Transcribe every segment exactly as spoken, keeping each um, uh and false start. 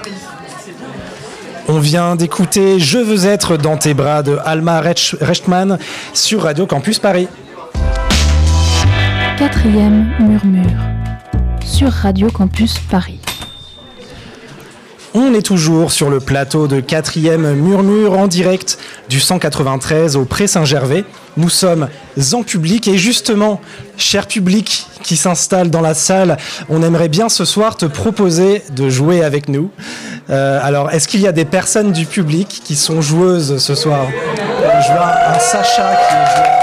On vient d'écouter « Je veux être dans tes bras » de Alma Rechtman sur Radio Campus Paris. Quatrième murmure sur Radio Campus Paris. On est toujours sur le plateau de Quatrième Murmure en direct du cent quatre-vingt-treize au Pré Saint-Gervais. Nous sommes en public et justement, cher public qui s'installe dans la salle, on aimerait bien ce soir te proposer de jouer avec nous. Euh, alors, est-ce qu'il y a des personnes du public qui sont joueuses ce soir ? Je vois un Sacha qui est joueur.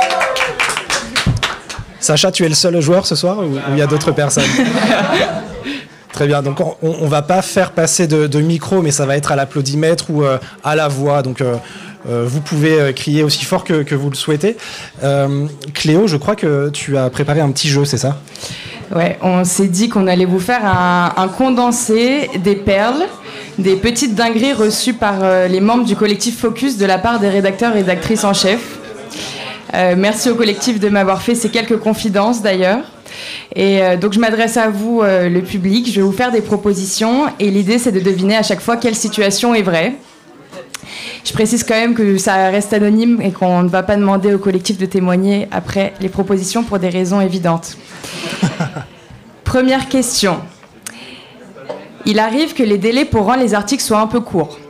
Sacha, tu es le seul joueur ce soir ou il y a d'autres personnes ? Très bien, donc on ne va pas faire passer de, de micro, mais ça va être à l'applaudimètre ou euh, à la voix. Donc euh, euh, vous pouvez euh, crier aussi fort que, que vous le souhaitez. Euh, Cléo, je crois que tu as préparé un petit jeu, c'est ça ? Ouais, on s'est dit qu'on allait vous faire un, un condensé des perles, des petites dingueries reçues par euh, les membres du collectif Focus de la part des rédacteurs et rédactrices en chef. Euh, merci au collectif de m'avoir fait ces quelques confidences d'ailleurs. Et euh, donc je m'adresse à vous, euh, le public, je vais vous faire des propositions et l'idée c'est de deviner à chaque fois quelle situation est vraie. Je précise quand même que ça reste anonyme et qu'on ne va pas demander au collectif de témoigner après les propositions pour des raisons évidentes. Première question. Il arrive que les délais pour rendre les articles soient un peu courts.